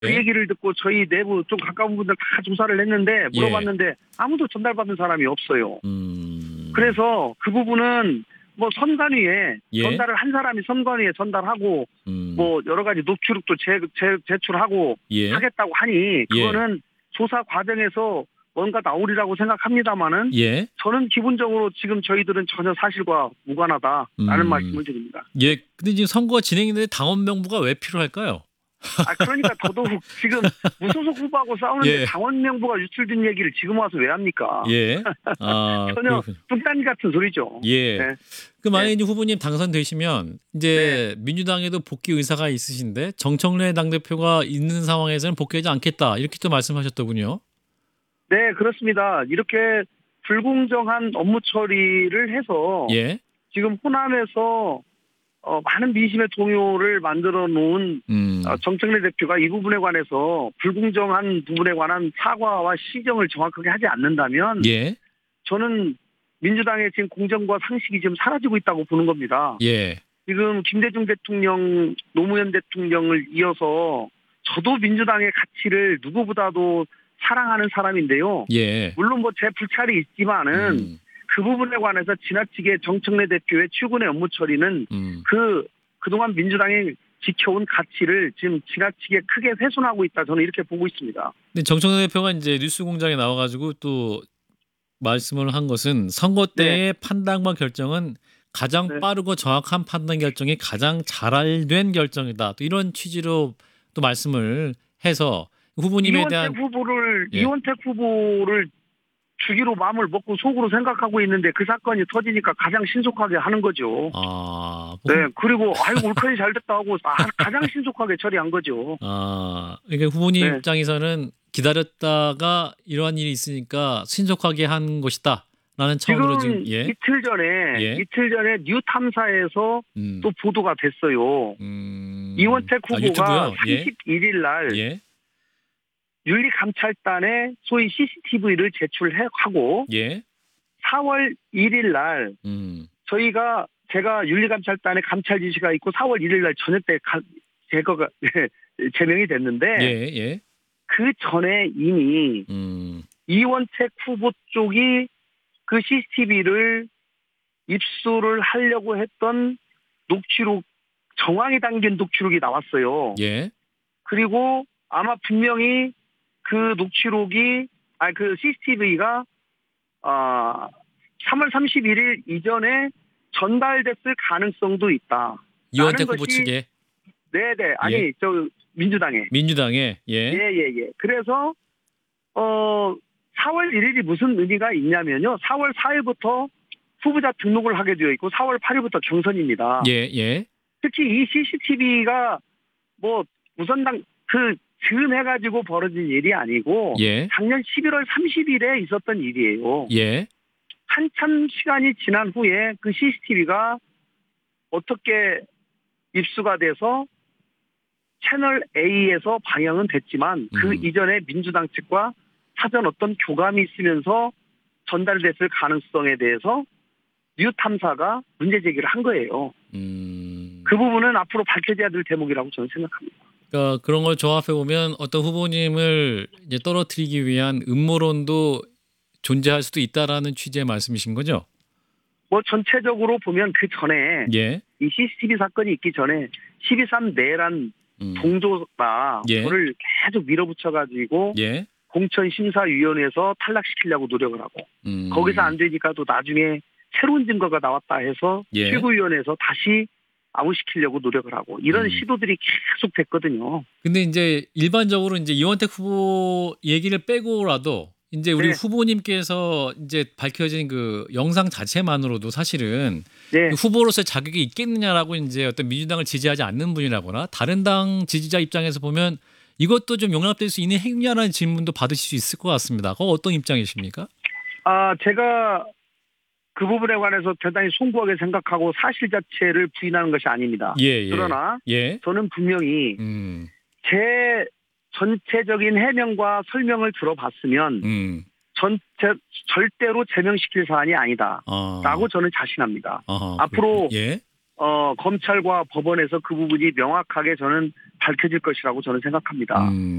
그 얘기를 듣고 저희 내부 좀 가까운 분들 다 조사를 했는데 물어봤는데 아무도 전달받은 사람이 없어요. 그래서 그 부분은 뭐 선관위에 전달을 한 사람이 선관위에 전달하고 뭐 여러 가지 녹취록도 제출하고 하겠다고 하니 그거는 조사 과정에서 뭔가 나오리라고 생각합니다마는 저는 기본적으로 지금 저희들은 전혀 사실과 무관하다라는 말씀을 드립니다. 예, 근데 지금 선거가 진행인데 당원 명부가 왜 필요할까요? 그러니까 더더욱 지금 무소속 후보하고 싸우는데 당원 명부가 유출된 얘기를 지금 와서 왜 합니까? 전혀 뚱딴지 같은 소리죠. 그 만약에 이제 후보님 당선되시면 이제 민주당에도 복귀 의사가 있으신데 정청래 당대표가 있는 상황에서는 복귀하지 않겠다 이렇게 또 말씀하셨더군요. 네, 그렇습니다. 이렇게 불공정한 업무 처리를 해서 지금 호남에서 많은 민심의 동요를 만들어 놓은 정청래 대표가 이 부분에 관해서 불공정한 부분에 관한 사과와 시정을 정확하게 하지 않는다면 저는 민주당의 지금 공정과 상식이 지금 사라지고 있다고 보는 겁니다. 지금 김대중 대통령, 노무현 대통령을 이어서 저도 민주당의 가치를 누구보다도 사랑하는 사람인데요. 물론 뭐 제 불찰이 있지만은 그 부분에 관해서 지나치게 정청래 대표의 출근의 업무 처리는 그동안 민주당이 지켜온 가치를 지금 지나치게 크게 훼손하고 있다. 저는 이렇게 보고 있습니다. 근데 정청래 대표가 이제 뉴스공장에 나와가지고 또 말씀을 한 것은 선거 때의 판단과 결정은 가장 빠르고 정확한 판단 결정이 가장 잘된 결정이다. 또 이런 취지로 또 말씀을 해서 후보님에 대한 이원택 후보를 주기로 마음을 먹고 속으로 생각하고 있는데 그 사건이 터지니까 가장 신속하게 하는 거죠. 그리고 올 편이 잘 됐다 하고 가장 신속하게 처리한 거죠. 그러니까 후보님 입장에서는 기다렸다가 이러한 일이 있으니까 신속하게 한 것이다. 라는 차원으로 지금 이틀 전에 뉴 탐사에서 또 보도가 됐어요. 이원택 후보가 31일 날 윤리감찰단에 소위 CCTV를 제출하고 4월 1일 날 제가 윤리감찰단에 감찰 지시가 있고 4월 1일 날 저녁 때 제거가 제명이 됐는데 그 전에 이미 이원택 후보 쪽이 그 CCTV를 입수를 하려고 했던 녹취록 정황이 담긴 녹취록이 나왔어요. 그리고 아마 분명히 그 녹취록이 그 CCTV가 3월 31일 이전에 전달됐을 가능성도 있다. 이원택 후보 측에? 네네. 저 민주당에. 그래서 4월 1일이 무슨 의미가 있냐면요. 4월 4일부터 후보자 등록을 하게 되어 있고 4월 8일부터 경선입니다. 특히 이 CCTV가 뭐 우선당 지금 해가지고 벌어진 일이 아니고 작년 11월 30일에 있었던 일이에요. 한참 시간이 지난 후에 그 CCTV가 어떻게 입수가 돼서 채널 A에서 방영은 됐지만 그 이전에 민주당 측과 사전 어떤 교감이 있으면서 전달됐을 가능성에 대해서 뉴탐사가 문제 제기를 한 거예요. 그 부분은 앞으로 밝혀져야 될 대목이라고 저는 생각합니다. 그러니까 그런 걸 조합해 보면 어떤 후보님을 이제 떨어뜨리기 위한 음모론도 존재할 수도 있다라는 취지의 말씀이신 거죠? 뭐 전체적으로 보면 그 전에 이 CCTV 사건이 있기 전에 12.3 내란 동조다 저를 계속 밀어붙여가지고 공천심사위원회에서 탈락시키려고 노력을 하고 거기서 안 되니까 또 나중에 새로운 증거가 나왔다 해서 최고위원회에서 다시 아웃시키려고 노력을 하고 이런 시도들이 계속 됐거든요. 근데 이제 일반적으로 이제 이원택 후보 얘기를 빼고라도 이제 우리 후보님께서 이제 밝혀진 그 영상 자체만으로도 사실은 후보로서의 자격이 있겠느냐라고 이제 어떤 민주당을 지지하지 않는 분이라거나 다른 당 지지자 입장에서 보면 이것도 좀 용납될 수 있는 행위냐라는 질문도 받으실 수 있을 것 같습니다. 그거 어떤 입장이십니까? 제가 그 부분에 관해서 대단히 송구하게 생각하고 사실 자체를 부인하는 것이 아닙니다. 그러나 저는 분명히 제 전체적인 해명과 설명을 들어봤으면 절대로 제명시킬 사안이 아니다라고 저는 자신합니다. 앞으로 검찰과 법원에서 그 부분이 명확하게 저는 밝혀질 것이라고 저는 생각합니다.